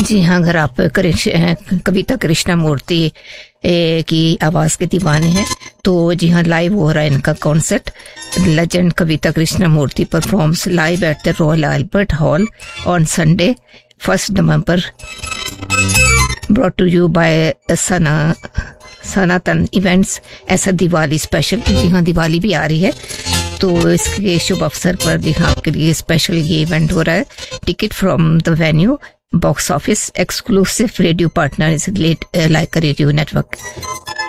जी हाँ, अगर आप कविता कृष्णमूर्ति की आवाज के दीवाने हैं तो जी हाँ, लाइव हो रहा है इनका concert. Legend Kavita Krishnamurthy performs live at the royal Albert hall on Sunday 1 November, brought to you by Sanatan events. ऐसा दिवाली स्पेशल, जी हाँ दिवाली भी आ रही है तो इसके शुभ अवसर पर जी हाँ आपके लिए स्पेशल ये इवेंट हो रहा है। Ticket from the venue, box office, exclusive radio partner is like radio network.